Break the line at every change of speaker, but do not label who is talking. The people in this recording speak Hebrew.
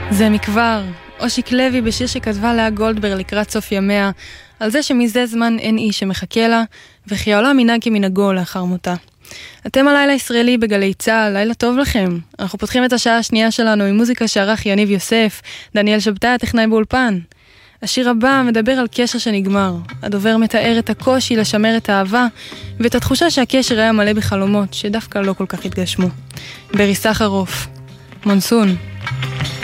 זה מכבר, אושיק לוי בשיר שכתבה לה גולדברג לקראת סוף ימיה, על זה שמזה זמן אין איש שמחכה לה, וכי העולם מנהג כמנהגו לאחר מותה. אתם הלילה ישראלי בגלי צהל, לילה טוב לכם. אנחנו פותחים את השעה השנייה שלנו עם מוזיקה שערך יניב יוסף, דניאל שבתאי הטכנאי באולפן. השיר הבא מדבר על קשר שנגמר. הדובר מתאר את הקושי לשמר את האהבה, ואת התחושה שהקשר היה מלא בחלומות, שדווקא לא כל כך התגשמו. ברי סחרוף, מונסון.